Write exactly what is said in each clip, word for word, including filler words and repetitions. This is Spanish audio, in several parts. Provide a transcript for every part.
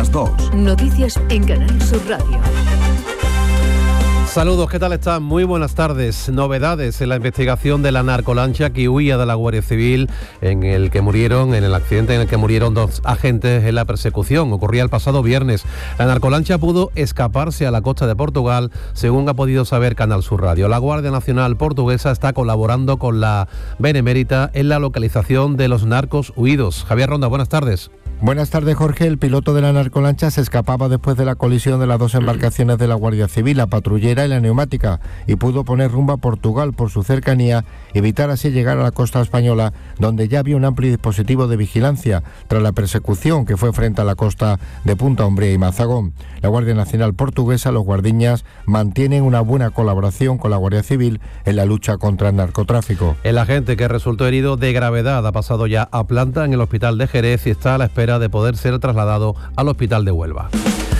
las dos. Noticias en Canal Sur Radio. Saludos, ¿qué tal están? Muy buenas tardes. Novedades en la investigación de la narcolancha que huía de la Guardia Civil, en el que murieron, en el accidente en el que murieron dos agentes en la persecución. Ocurría el pasado viernes. La narcolancha pudo escaparse a la costa de Portugal, según ha podido saber Canal Sur Radio. La Guardia Nacional portuguesa está colaborando con la Benemérita en la localización de los narcos huidos. Javier Ronda, buenas tardes. Buenas tardes, Jorge. El piloto de la narcolancha se escapaba después de la colisión de las dos embarcaciones de la Guardia Civil, la patrullera y la neumática, y pudo poner rumbo a Portugal por su cercanía, evitar así llegar a la costa española, donde ya había un amplio dispositivo de vigilancia tras la persecución que fue frente a la costa de Punta Umbría y Mazagón. La Guardia Nacional portuguesa, los guardiñas, mantienen una buena colaboración con la Guardia Civil en la lucha contra el narcotráfico. El agente, que resultó herido de gravedad, ha pasado ya a planta en el hospital de Jerez y está a la espera de poder ser trasladado al hospital de Huelva.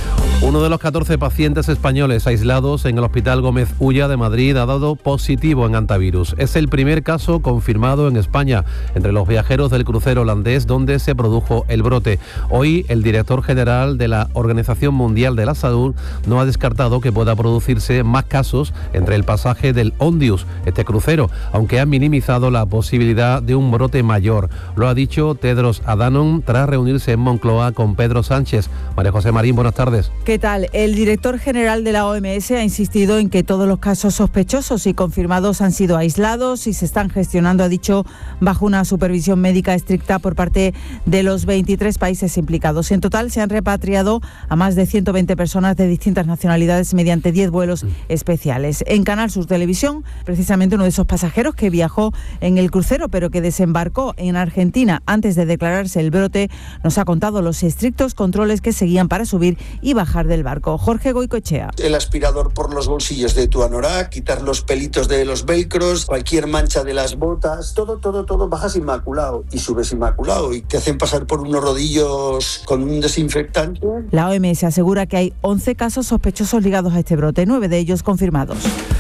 Uno de los catorce pacientes españoles aislados en el Hospital Gómez Ulla de Madrid ha dado positivo en hantavirus. Es el primer caso confirmado en España entre los viajeros del crucero holandés donde se produjo el brote. Hoy el director general de la Organización Mundial de la Salud no ha descartado que pueda producirse más casos entre el pasaje del Ondius, este crucero, aunque ha minimizado la posibilidad de un brote mayor. Lo ha dicho Tedros Adhanom tras reunirse en Moncloa con Pedro Sánchez. María José Marín, buenas tardes. ¿Qué tal? El director general de la O M S ha insistido en que todos los casos sospechosos y confirmados han sido aislados y se están gestionando, ha dicho, bajo una supervisión médica estricta por parte de los veintitrés países implicados. En total se han repatriado a más de ciento veinte personas de distintas nacionalidades mediante diez vuelos especiales. En Canal Sur Televisión, precisamente uno de esos pasajeros que viajó en el crucero pero que desembarcó en Argentina antes de declararse el brote, nos ha contado los estrictos controles que seguían para subir y bajar del barco. Jorge Goicoechea. El aspirador por los bolsillos de tu anorak, quitar los pelitos de los velcros, cualquier mancha de las botas, todo, todo, todo, bajas inmaculado y subes inmaculado y te hacen pasar por unos rodillos con un desinfectante. La O M S asegura que hay once casos sospechosos ligados a este brote, nueve de ellos confirmados.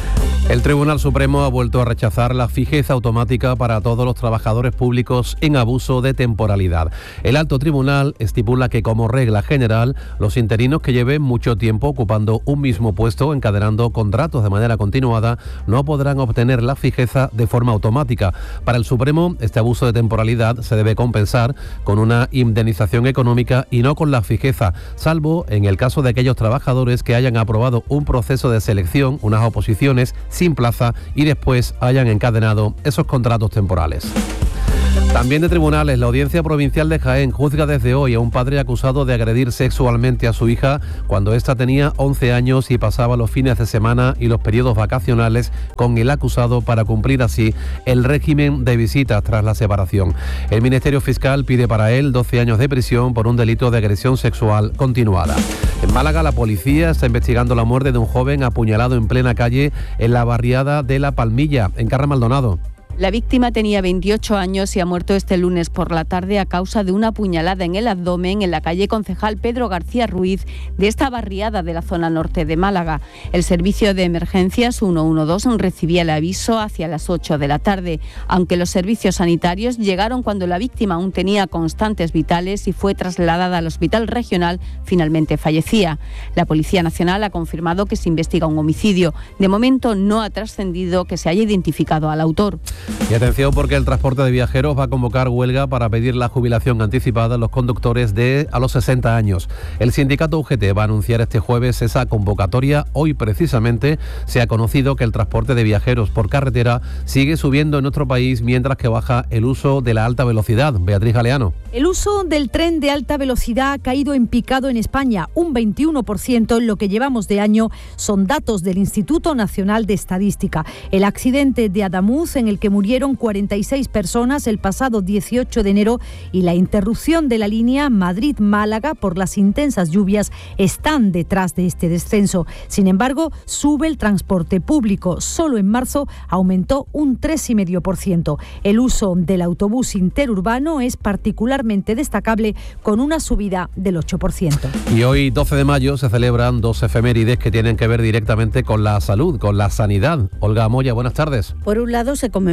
El Tribunal Supremo ha vuelto a rechazar la fijeza automática para todos los trabajadores públicos en abuso de temporalidad. El alto tribunal estipula que, como regla general, los interinos que lleven mucho tiempo ocupando un mismo puesto, encadenando contratos de manera continuada, no podrán obtener la fijeza de forma automática. Para el Supremo, este abuso de temporalidad se debe compensar con una indemnización económica y no con la fijeza, salvo en el caso de aquellos trabajadores que hayan aprobado un proceso de selección, unas oposiciones sin plaza y después hayan encadenado esos contratos temporales. También de tribunales, la Audiencia Provincial de Jaén juzga desde hoy a un padre acusado de agredir sexualmente a su hija cuando ésta tenía once años y pasaba los fines de semana y los periodos vacacionales con el acusado para cumplir así el régimen de visitas tras la separación. El Ministerio Fiscal pide para él doce años de prisión por un delito de agresión sexual continuada. En Málaga, la policía está investigando la muerte de un joven apuñalado en plena calle en la barriada de La Palmilla, en Carra Maldonado. La víctima tenía veintiocho años y ha muerto este lunes por la tarde a causa de una puñalada en el abdomen en la calle Concejal Pedro García Ruiz de esta barriada de la zona norte de Málaga. El servicio de emergencias ciento doce recibía el aviso hacia las ocho de la tarde, aunque los servicios sanitarios llegaron cuando la víctima aún tenía constantes vitales y fue trasladada al hospital regional, finalmente fallecía. La Policía Nacional ha confirmado que se investiga un homicidio. De momento no ha trascendido que se haya identificado al autor. Y atención, porque el transporte de viajeros va a convocar huelga para pedir la jubilación anticipada a los conductores de a los sesenta años. El sindicato U G T va a anunciar este jueves esa convocatoria. Hoy precisamente se ha conocido que el transporte de viajeros por carretera sigue subiendo en nuestro país mientras que baja el uso de la alta velocidad. Beatriz Galeano. El uso del tren de alta velocidad ha caído en picado en España, un veintiuno por ciento en lo que llevamos de año, son datos del Instituto Nacional de Estadística. El accidente de Adamuz, en el que murieron cuarenta y seis personas el pasado dieciocho de enero, y la interrupción de la línea Madrid-Málaga por las intensas lluvias están detrás de este descenso. Sin embargo, sube el transporte público. Solo en marzo aumentó un tres coma cinco por ciento. El uso del autobús interurbano es particularmente destacable, con una subida del ocho por ciento. Y hoy, doce de mayo, se celebran dos efemérides que tienen que ver directamente con la salud, con la sanidad. Olga Moya, buenas tardes. Por un lado, se conmemora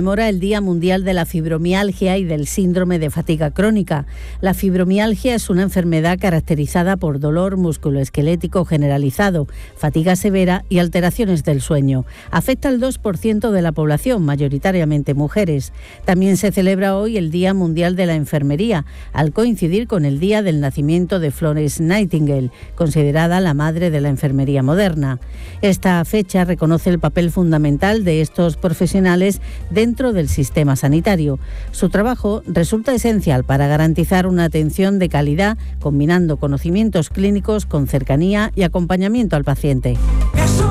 conmemora el Día Mundial de la Fibromialgia y del Síndrome de Fatiga Crónica. La fibromialgia es una enfermedad caracterizada por dolor musculoesquelético generalizado, fatiga severa y alteraciones del sueño. Afecta al dos por ciento de la población, mayoritariamente mujeres. También se celebra hoy el Día Mundial de la Enfermería, al coincidir con el día del nacimiento de Florence Nightingale, considerada la madre de la enfermería moderna. Esta fecha reconoce el papel fundamental de estos profesionales dentro del sistema sanitario. Su trabajo resulta esencial para garantizar una atención de calidad, combinando conocimientos clínicos con cercanía y acompañamiento al paciente.